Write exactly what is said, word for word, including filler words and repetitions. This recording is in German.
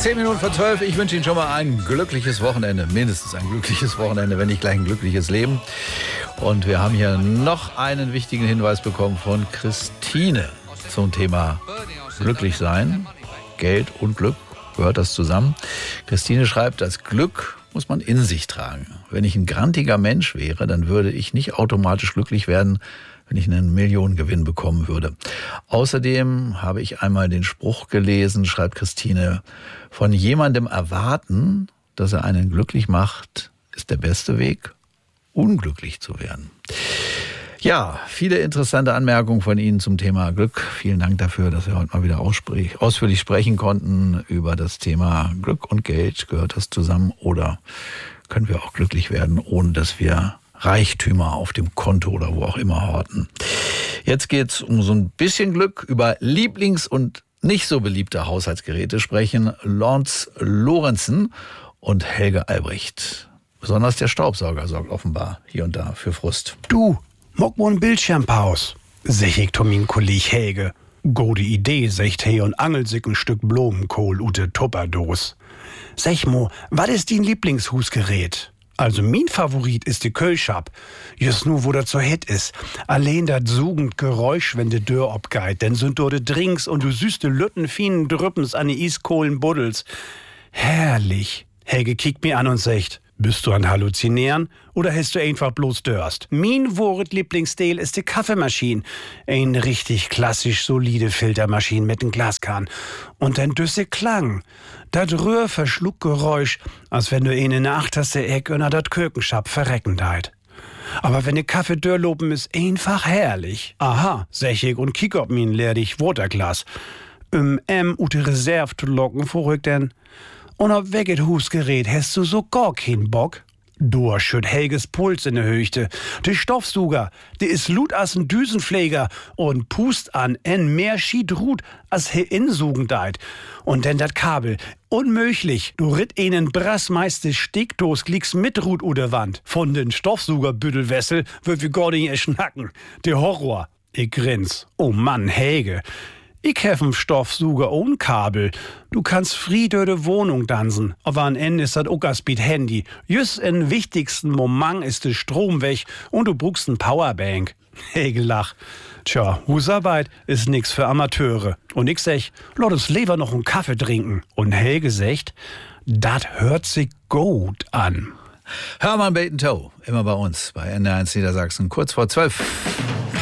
Zehn Minuten vor zwölf. Ich wünsche Ihnen schon mal ein glückliches Wochenende. Mindestens ein glückliches Wochenende, wenn nicht gleich ein glückliches Leben. Und wir haben hier noch einen wichtigen Hinweis bekommen von Christine zum Thema glücklich sein. Geld und Glück, gehört das zusammen? Christine schreibt, das Glück muss man in sich tragen. Wenn ich ein grantiger Mensch wäre, dann würde ich nicht automatisch glücklich werden, wenn ich einen Millionengewinn bekommen würde. Außerdem habe ich einmal den Spruch gelesen, schreibt Christine, von jemandem erwarten, dass er einen glücklich macht, ist der beste Weg, unglücklich zu werden. Ja, viele interessante Anmerkungen von Ihnen zum Thema Glück. Vielen Dank dafür, dass wir heute mal wieder ausführlich sprechen konnten über das Thema Glück und Geld. Gehört das zusammen oder können wir auch glücklich werden, ohne dass wir Reichtümer auf dem Konto oder wo auch immer horten? Jetzt geht's um so ein bisschen Glück. Über Lieblings- und nicht so beliebte Haushaltsgeräte sprechen Lance Lorenzen und Helge Albrecht. Besonders der Staubsauger sorgt offenbar hier und da für Frust. Du, mock mo 'n Bildschirmpaus, sech ich to min Kolleg Helge. Gode Idee, secht he und angelt sich ein Stück Blumenkohl ute Tupperdos. Sech mo, wat is din Lieblingshusgerät? Also mein Favorit ist die Kölschab. Just nu, wo der zur Hit ist. Allein dat sugend Geräusch, wenn de Dörr obgeit. Denn sind dort de Drinks und du süßte Lütten fienen Drüppens an die Iskohlen Buddels. Herrlich. Helge kickt mir an und sagt, bist du an Halluzinieren oder hast du einfach bloß Dörst? Mein Wort Lieblingsstil ist die Kaffeemaschine. Ein richtig klassisch solide Filtermaschine mit nem Glaskahn. Und ein düsse Klang. Dat Röhrverschluckgeräusch, als wenn du ihn in der achterste Eck unter dat Kökenschab verrecken deit. Aber wenn de Kaffee dörrlopen ist, einfach herrlich. Aha, sech ich und kick ob min leerdig Waterglas. Um M ute Reserve zu locken, vorrück denn. Und ob weget Husgerät hast du so gar keinen Bock? Du schütt Helges Puls in der Höchte. De Stoffsuger, de is lut as n Düsenpfleger und pust an en mehr schied Rut as he insugen deit. Und denn dat Kabel, unmöglich, du ritt einen brassmeiste Steckdos glieks mit Rut oder Wand. Von den Stoffsugerbüttelwessel wird wir gar nicht schnacken. Der Horror. Ich grins. Oh Mann, Helge. Ich hef n Stoffsuger ohne Kabel. Du kannst Friede de Wohnung dansen. Aber am Ende ist das Uckerspeed Handy. Just in wichtigsten Moment ist der Strom weg und du brauchst n Powerbank. Helge lach. Tja, Husarbeit ist nix für Amateure. Und ich sech, lass uns lieber noch einen Kaffee trinken. Und Helge secht, dat hört sich gut an. Hermann Bacon Toe, immer bei uns, bei N D R eins Niedersachsen, kurz vor zwölf.